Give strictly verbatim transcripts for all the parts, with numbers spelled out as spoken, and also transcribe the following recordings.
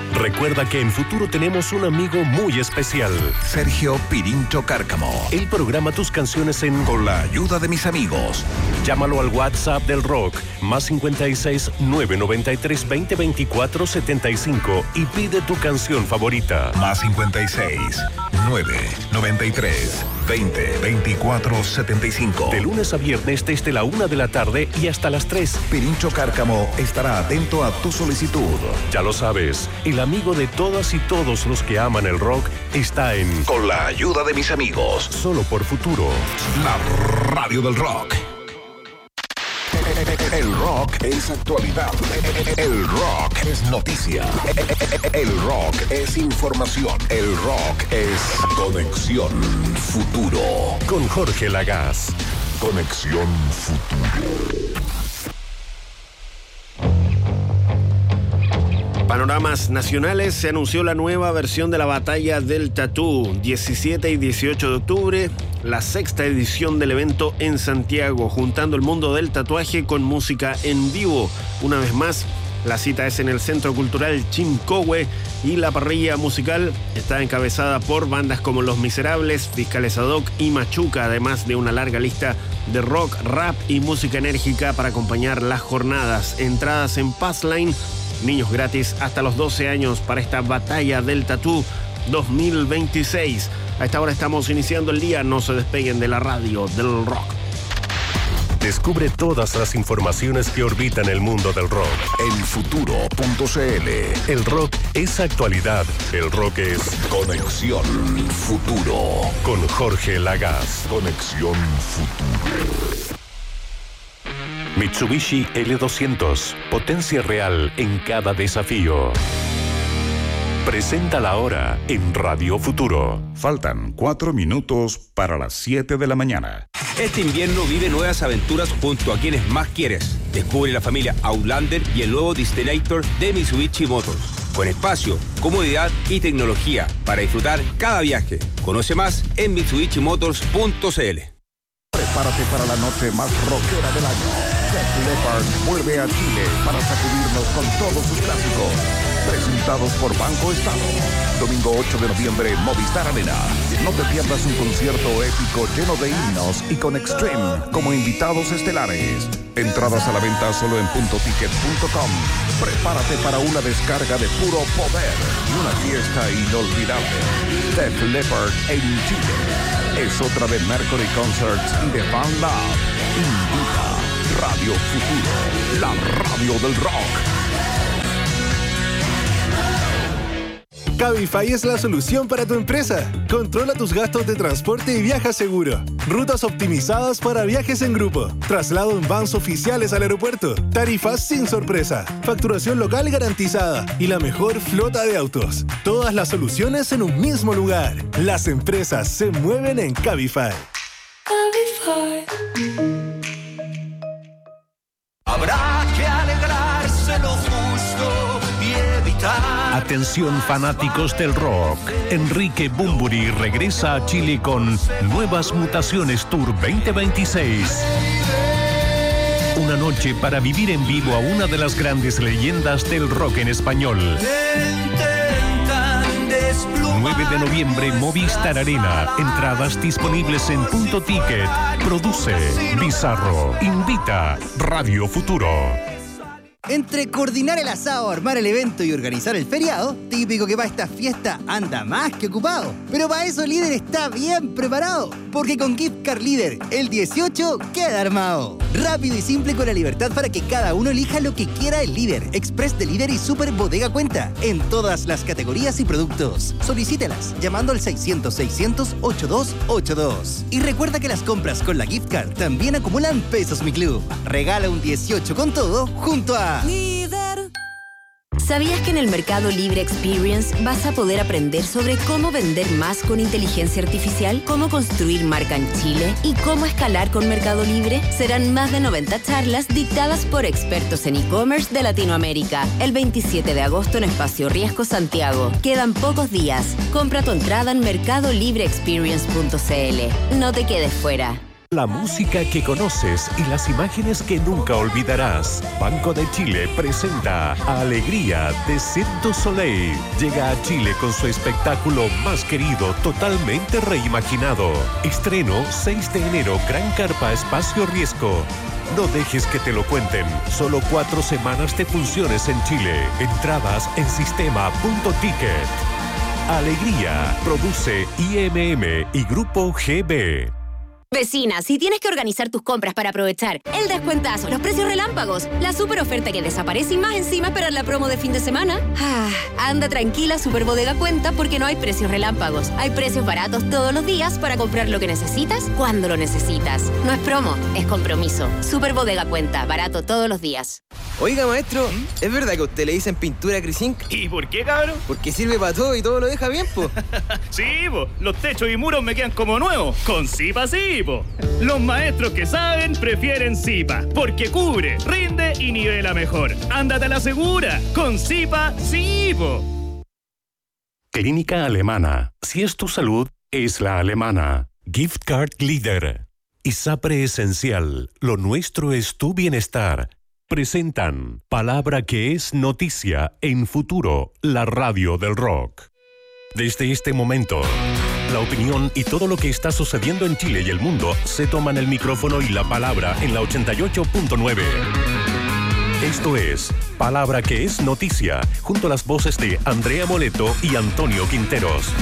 Recuerda que en Futuro tenemos un amigo muy especial. Sergio Pirincho Cárcamo. Él programa tus canciones en Con la ayuda de mis amigos. Llámalo al WhatsApp del rock, más cincuenta y seis, nueve noventa y tres, veinte, veinticuatro, setenta y cinco y pide tu canción favorita. Más cincuenta y seis, nueve noventa y tres, veinte, veinticuatro, setenta y cinco. De lunes a viernes desde la una de la tarde y hasta las tres. Pirincho Cárcamo estará atento a tu solicitud. Ya lo sabes, el amigo de todas y todos los que aman el rock está en Con la ayuda de mis amigos. Solo por Futuro. La radio del rock. El rock es actualidad. El rock es noticia. El rock es información. El rock es Conexión Futuro. Con Jorge Lagaz. Conexión Futuro. Panoramas nacionales. Se anunció la nueva versión de la Batalla del Tatú, diecisiete y dieciocho de octubre, la sexta edición del evento en Santiago, juntando el mundo del tatuaje con música en vivo. Una vez más, la cita es en el Centro Cultural Chimcohue y la parrilla musical está encabezada por bandas como Los Miserables, Fiscales Ad Hoc y Machuca, además de una larga lista de rock, rap y música enérgica para acompañar las jornadas. Entradas en Passline. Niños gratis hasta los doce años para esta Batalla del Tatú dos mil veintiséis. A esta hora estamos iniciando el día. No se despeguen de la radio del rock. Descubre todas las informaciones que orbitan el mundo del rock en futuro punto c l. El rock es actualidad. El rock es Conexión Futuro. Con Jorge Lagaz. Conexión Futuro. Mitsubishi L doscientos. Potencia real en cada desafío. Presenta la hora en Radio Futuro. Faltan cuatro minutos para las siete de la mañana. Este invierno vive nuevas aventuras junto a quienes más quieres. Descubre la familia Outlander y el nuevo Destinator de Mitsubishi Motors. Con espacio, comodidad y tecnología para disfrutar cada viaje. Conoce más en mitsubishi motors punto c l. Prepárate para la noche más rockera del año. Def Leppard vuelve a Chile para sacudirnos con todos sus clásicos. Presentados por Banco Estado. Domingo ocho de noviembre, Movistar Arena. No te pierdas un concierto épico lleno de himnos y con Extreme como invitados estelares. Entradas a la venta solo en punto ticket punto com. Prepárate para una descarga de puro poder y una fiesta inolvidable. Def Leppard en Chile. Es otra de Mercury Concerts y de Fan Lab. Invita Radio Futuro, la radio del rock. Cabify es la solución para tu empresa. Controla tus gastos de transporte y viaja seguro. Rutas optimizadas para viajes en grupo. Traslado en vans oficiales al aeropuerto. Tarifas sin sorpresa. Facturación local garantizada. Y la mejor flota de autos. Todas las soluciones en un mismo lugar. Las empresas se mueven en Cabify. Cabify. Habrá que alegrarse lo justo y evitar. Atención fanáticos del rock. Enrique Bunbury regresa a Chile con Nuevas Mutaciones Tour veinte veintiséis. Una noche para vivir en vivo a una de las grandes leyendas del rock en español. nueve de noviembre, Movistar Arena. Entradas disponibles en Punto Ticket. Produce Bizarro. Invita Radio Futuro. Entre coordinar el asado, armar el evento y organizar el feriado, típico que para esta fiesta anda más que ocupado. Pero para eso Líder está bien preparado, porque con Gift Card Líder, el dieciocho queda armado. Rápido y simple con la libertad para que cada uno elija lo que quiera el Líder, Express de Líder y Super Bodega Cuenta, en todas las categorías y productos. Solicítelas llamando al seiscientos, seiscientos, ochenta y dos ochenta y dos. Y recuerda que las compras con la Gift Card también acumulan pesos Mi Club. Regala un dieciocho con todo junto a Líder. ¿Sabías que en el Mercado Libre Experience vas a poder aprender sobre cómo vender más con inteligencia artificial, cómo construir marca en Chile y cómo escalar con Mercado Libre? Serán más de noventa charlas dictadas por expertos en e-commerce de Latinoamérica. El veintisiete de agosto en Espacio Riesgo Santiago. Quedan pocos días. Compra tu entrada en mercado libre experience punto c l. No te quedes fuera. La música que conoces y las imágenes que nunca olvidarás. Banco de Chile presenta Alegría de Cirque du Soleil. Llega a Chile con su espectáculo más querido, totalmente reimaginado. Estreno seis de enero, Gran Carpa Espacio Riesgo. No dejes que te lo cuenten. Solo cuatro semanas de funciones en Chile. Entradas en sistema punto ticket. Alegría. Produce I M M y Grupo G B. Vecina, si tienes que organizar tus compras para aprovechar el descuentazo, los precios relámpagos, la super oferta que desaparece y más encima esperar la promo de fin de semana, ah, anda tranquila, Super Bodega cuenta porque no hay precios relámpagos. Hay precios baratos todos los días para comprar lo que necesitas cuando lo necesitas. No es promo, es compromiso. Super Bodega cuenta, barato todos los días. Oiga, maestro, ¿es verdad que a usted le dicen pintura Crisink? ¿Y por qué, cabrón? Porque sirve para todo y todo lo deja bien, po. Sí, po. Los techos y muros me quedan como nuevos. Con Zipa sí, po. Los maestros que saben prefieren Zipa, porque cubre, rinde y nivela mejor. Ándate a la segura. Con Zipa sí, po. Clínica Alemana. Si es tu salud, es la alemana. Gift Card Leader. ISAPRE Esencial. Lo nuestro es tu bienestar. Presentan Palabra que es noticia en Futuro, la radio del rock. Desde este momento, la opinión y todo lo que está sucediendo en Chile y el mundo se toman el micrófono y la palabra en la ochenta y ocho punto nueve. Esto es Palabra que es noticia, junto a las voces de Andrea Moleto y Antonio Quinteros.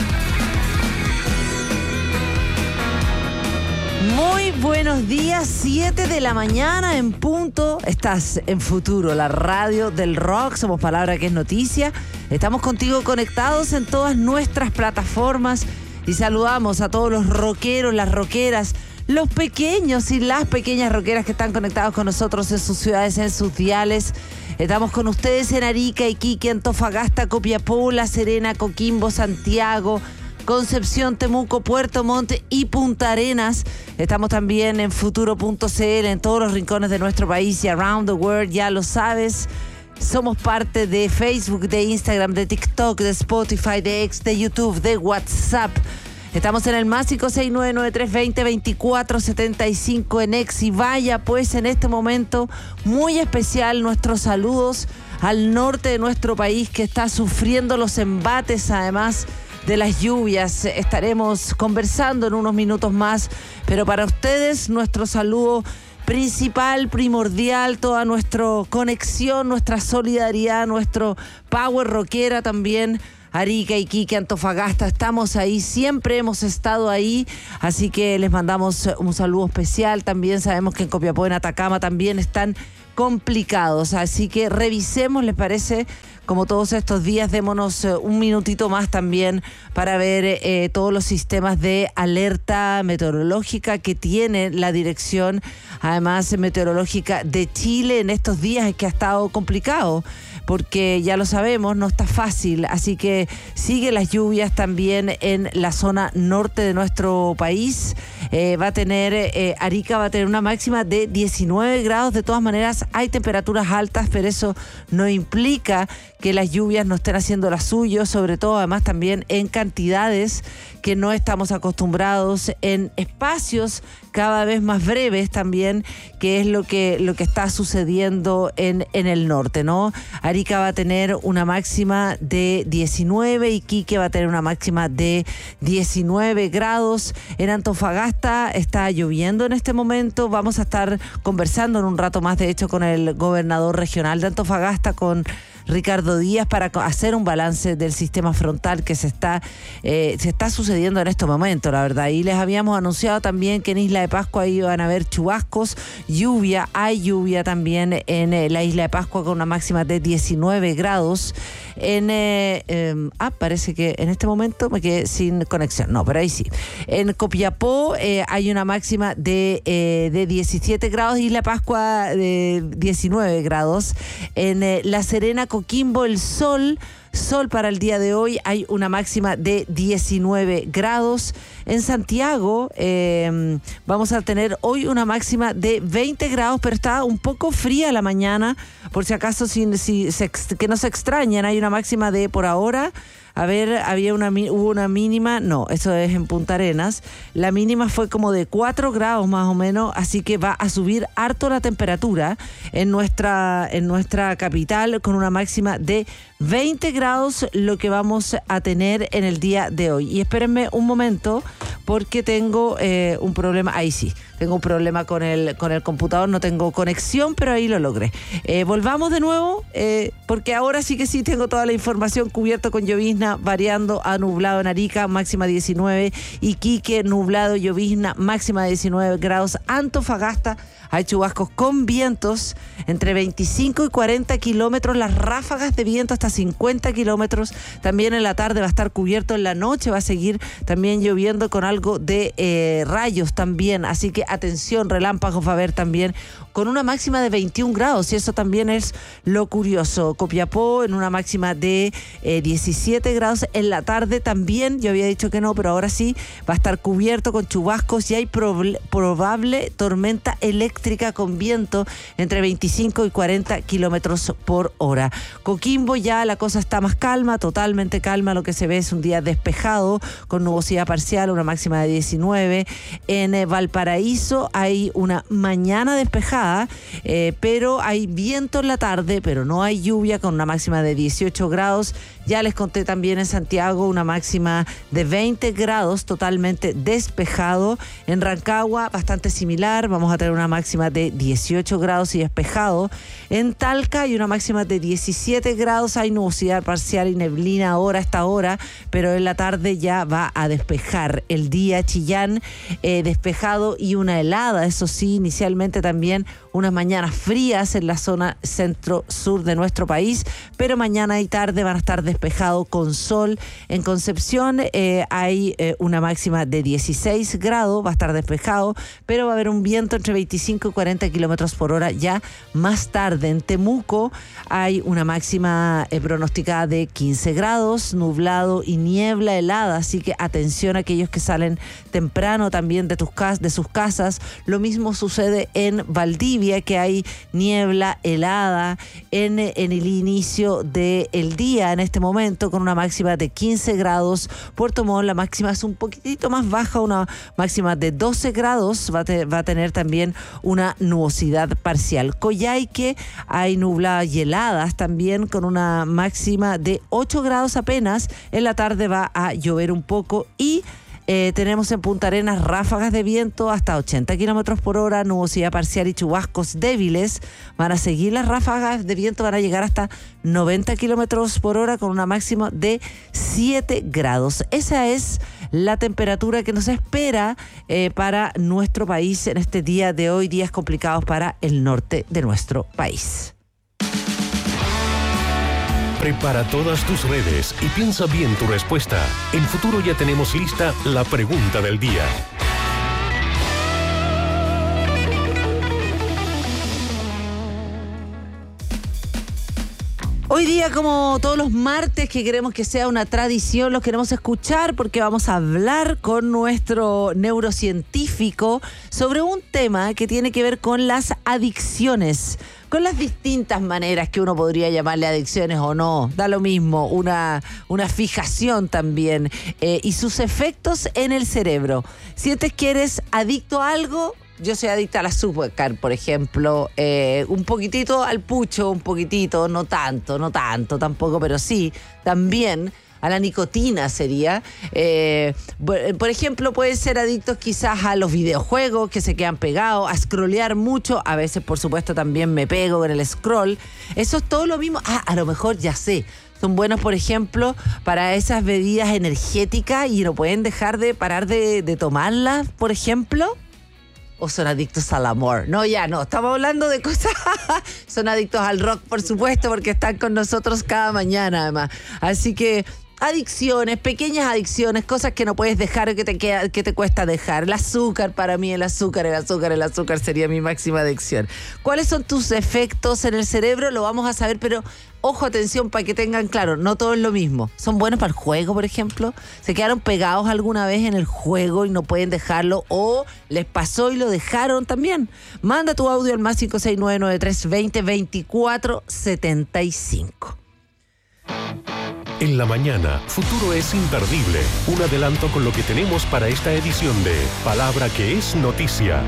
Muy buenos días, siete de la mañana en punto. Estás en Futuro, la radio del rock. Somos Palabra que es noticia. Estamos contigo conectados en todas nuestras plataformas y saludamos a todos los rockeros, las rockeras, los pequeños y las pequeñas rockeras que están conectados con nosotros en sus ciudades, en sus diales. Estamos con ustedes en Arica, Iquique, Antofagasta, Copiapó, La Serena, Coquimbo, Santiago, Concepción, Temuco, Puerto Montt y Punta Arenas. Estamos también en futuro punto c l, en todos los rincones de nuestro país y around the world, ya lo sabes. Somos parte de Facebook, de Instagram, de TikTok, de Spotify, de X, de YouTube, de WhatsApp. Estamos en el más cinco seis nueve nueve tres dos cero dos cuatro siete cinco en X. Y vaya pues en este momento muy especial nuestros saludos al norte de nuestro país, que está sufriendo los embates además de las lluvias. Estaremos conversando en unos minutos más, pero para ustedes nuestro saludo principal, primordial, toda nuestra conexión, nuestra solidaridad, nuestro power rockera también. Arica, Iquique, Antofagasta, estamos ahí, siempre hemos estado ahí, así que les mandamos un saludo especial. También sabemos que en Copiapó, en Atacama también están complicados, así que revisemos, ¿les parece? Como todos estos días, démonos un minutito más también para ver eh, todos los sistemas de alerta meteorológica que tiene la Dirección, además meteorológica de Chile en estos días. Es que ha estado complicado, porque ya lo sabemos, no está fácil, así que sigue las lluvias también en la zona norte de nuestro país. Eh, va a tener, eh, Arica va a tener una máxima de diecinueve grados. De todas maneras, hay temperaturas altas, pero eso no implica que las lluvias no estén haciendo la suyo, sobre todo además también en cantidades que no estamos acostumbrados, en espacios cada vez más breves también, que es lo que, lo que está sucediendo en, en el norte, ¿no? Arica va a tener una máxima de diecinueve, Iquique va a tener una máxima de diecinueve grados. En Antofagasta está lloviendo en este momento. Vamos a estar conversando en un rato más, de hecho, con el gobernador regional de Antofagasta, con Ricardo Díaz, para hacer un balance del sistema frontal que se está, eh, se está sucediendo en estos momentos, la verdad. Y les habíamos anunciado también que en Isla de Pascua iban a haber chubascos, lluvia, hay lluvia también en eh, la Isla de Pascua con una máxima de diecinueve grados. En, eh, eh, ah, parece que en este momento me quedé sin conexión, no, pero ahí sí. En Copiapó eh, hay una máxima de, eh, de diecisiete grados, Isla de Pascua de diecinueve grados. En eh, La Serena, Coquimbo, El Sol sol para el día de hoy. Hay una máxima de diecinueve grados. En Santiago eh, vamos a tener hoy una máxima de veinte grados, pero está un poco fría la mañana. Por si acaso, si, si se, que no se extrañen, hay una máxima de, por ahora, a ver, había una, hubo una mínima, no, eso es en Punta Arenas. La mínima fue como de cuatro grados más o menos, así que va a subir harto la temperatura en nuestra, en nuestra capital, con una máxima de veinte grados, lo que vamos a tener en el día de hoy. Y espérenme un momento, porque tengo eh, un problema, ahí sí, tengo un problema con el, con el computador, no tengo conexión, pero ahí lo logré. Eh, volvamos de nuevo, eh, porque ahora sí que sí tengo toda la información cubierta con llovizna, variando a nublado en Arica, máxima diecinueve, Iquique, nublado, llovizna, máxima de diecinueve grados, Antofagasta, hay chubascos con vientos entre veinticinco y cuarenta kilómetros, las ráfagas de viento hasta cincuenta kilómetros. También en la tarde va a estar cubierto, en la noche va a seguir también lloviendo con algo de eh, rayos también. Así que atención, relámpagos va a haber también, con una máxima de veintiún grados, y eso también es lo curioso. Copiapó en una máxima de eh, diecisiete grados. En la tarde también, yo había dicho que no, pero ahora sí, va a estar cubierto con chubascos y hay prob- probable tormenta eléctrica con viento entre veinticinco y cuarenta kilómetros por hora. Coquimbo ya la cosa está más calma, totalmente calma, lo que se ve es un día despejado con nubosidad parcial, una máxima de diecinueve. En eh, Valparaíso hay una mañana despejada, Eh, pero hay viento en la tarde, pero no hay lluvia, con una máxima de dieciocho grados. Ya les conté también en Santiago una máxima de veinte grados, totalmente despejado. En Rancagua bastante similar, vamos a tener una máxima de dieciocho grados y despejado. En Talca hay una máxima de diecisiete grados, hay nubosidad parcial y neblina ahora, a esta hora, pero en la tarde ya va a despejar el día. Chillán eh, despejado y una helada, eso sí, inicialmente también unas mañanas frías en la zona centro-sur de nuestro país, pero mañana y tarde van a estar despejados con sol. En Concepción eh, hay eh, una máxima de dieciséis grados, va a estar despejado, pero va a haber un viento entre veinticinco y cuarenta kilómetros por hora ya más tarde. En Temuco hay una máxima eh, pronosticada de quince grados, nublado y niebla helada, así que atención a aquellos que salen temprano también de, tus cas- de sus casas. Lo mismo sucede en Valdivia, que hay niebla helada en, en el inicio del día en este momento, con una máxima de quince grados. Puerto Montt, la máxima es un poquitito más baja, una máxima de doce grados, va a, te, va a tener también una nubosidad parcial. Coyhaique hay nubladas y heladas también, con una máxima de ocho grados apenas. En la tarde va a llover un poco y Eh, tenemos en Punta Arenas ráfagas de viento hasta ochenta kilómetros por hora, nubosidad parcial y chubascos débiles. Van a seguir las ráfagas de viento, van a llegar hasta noventa kilómetros por hora, con una máxima de siete grados. Esa es la temperatura que nos espera eh, para nuestro país en este día de hoy, días complicados para el norte de nuestro país. Prepara todas tus redes y piensa bien tu respuesta. En Futuro ya tenemos lista la pregunta del día. Hoy día, como todos los martes, que queremos que sea una tradición, los queremos escuchar porque vamos a hablar con nuestro neurocientífico sobre un tema que tiene que ver con las adicciones, con las distintas maneras que uno podría llamarle adicciones o no, da lo mismo, una, una fijación también, eh, y sus efectos en el cerebro. ¿Sientes que eres adicto a algo? Yo soy adicta al azúcar, por ejemplo, eh, un poquitito al pucho, un poquitito, no tanto, no tanto tampoco, pero sí, también a la nicotina sería. Eh, por ejemplo, pueden ser adictos quizás a los videojuegos que se quedan pegados, a scrollear mucho, a veces por supuesto también me pego en el scroll. Eso es todo lo mismo. Ah, a lo mejor ya sé. Son buenos, por ejemplo, para esas bebidas energéticas y no pueden dejar de parar de, de tomarlas, por ejemplo. ¿O son adictos al amor? No, ya no, estamos hablando de cosas. Son adictos al rock, por supuesto, porque están con nosotros cada mañana, además. Así que adicciones, pequeñas adicciones, cosas que no puedes dejar o que te queda, que te cuesta dejar. El azúcar, para mí, el azúcar, el azúcar, el azúcar sería mi máxima adicción. ¿Cuáles son tus efectos en el cerebro? Lo vamos a saber, pero Ojo, atención, para que tengan claro, no todo es lo mismo. Son buenos para el juego, por ejemplo. Se quedaron pegados alguna vez en el juego y no pueden dejarlo, o les pasó y lo dejaron también. Manda tu audio al más cinco seis nueve nueve tres veinte veinticuatro setenta y cinco. En la mañana, Futuro es imperdible. Un adelanto con lo que tenemos para esta edición de Palabra que es Noticia.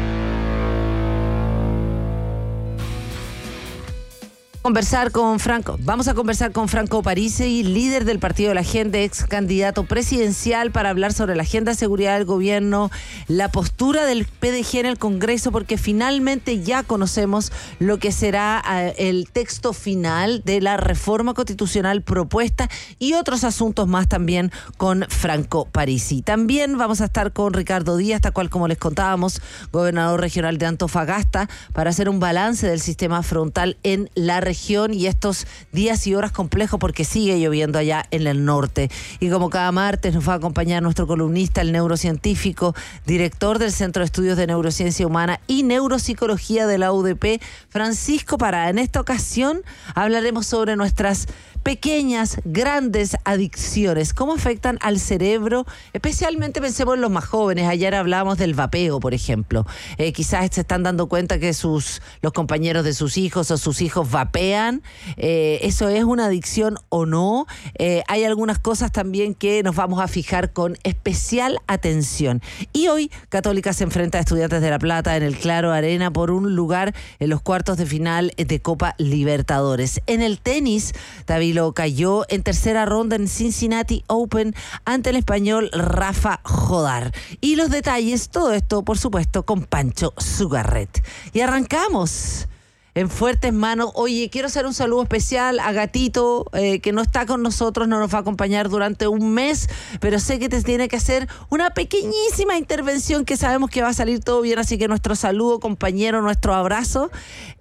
Conversar con Franco. Vamos a conversar con Franco Parisi, líder del Partido de la Gente, ex candidato presidencial, para hablar sobre la agenda de seguridad del gobierno, la postura del P D G en el Congreso, porque finalmente ya conocemos lo que será uh, el texto final de la reforma constitucional propuesta, y otros asuntos más también con Franco Parisi. También vamos a estar con Ricardo Díaz, tal cual como les contábamos, gobernador regional de Antofagasta, para hacer un balance del sistema frontal en la región. región y estos días y horas complejos porque sigue lloviendo allá en el norte. Y como cada martes nos va a acompañar nuestro columnista, el neurocientífico, director del Centro de Estudios de Neurociencia Humana y Neuropsicología de la U D P, Francisco Parada. En esta ocasión hablaremos sobre nuestras pequeñas, grandes adicciones, cómo afectan al cerebro, especialmente pensemos en los más jóvenes. Ayer hablábamos del vapeo, por ejemplo. Eh, quizás se están dando cuenta que sus los compañeros de sus hijos o sus hijos vapean. Eh, ¿Eso es una adicción o no? Eh, hay algunas cosas también que nos vamos a fijar con especial atención. Y hoy, Católica se enfrenta a Estudiantes de La Plata en el Claro Arena por un lugar en los cuartos de final de Copa Libertadores. En el tenis, David lo cayó en tercera ronda en Cincinnati Open ante el español Rafa Jodar. Y los detalles, todo esto, por supuesto, con Pancho Sugarret. Y arrancamos en fuertes manos. Oye, quiero hacer un saludo especial a Gatito, eh, que no está con nosotros, no nos va a acompañar durante un mes, pero sé que te tiene que hacer una pequeñísima intervención que sabemos que va a salir todo bien, así que nuestro saludo, compañero, nuestro abrazo,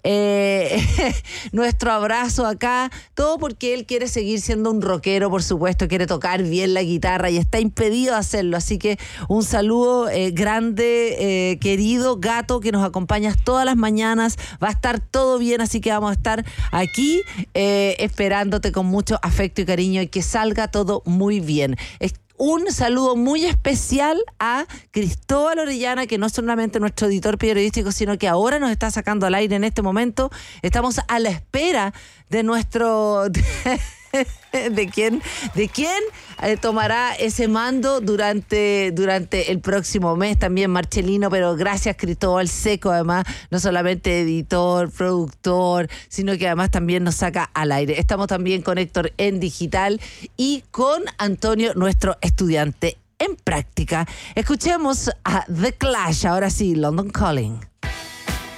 eh, nuestro abrazo acá, todo porque él quiere seguir siendo un rockero, por supuesto, quiere tocar bien la guitarra y está impedido de hacerlo, así que un saludo eh, grande, eh, querido Gato, que nos acompañas todas las mañanas, va a estar todo todo bien, así que vamos a estar aquí eh, esperándote con mucho afecto y cariño y que salga todo muy bien. Es un saludo muy especial a Cristóbal Orellana, que no es solamente nuestro editor periodístico, sino que ahora nos está sacando al aire en este momento. Estamos a la espera de nuestro... de quién de quién eh, tomará ese mando durante durante el próximo mes, también Marcelino, pero gracias Cristóbal Seco, además, no solamente editor, productor, sino que además también nos saca al aire. Estamos también con Héctor en digital y con Antonio, nuestro estudiante en práctica. Escuchemos a The Clash, ahora sí, London Calling.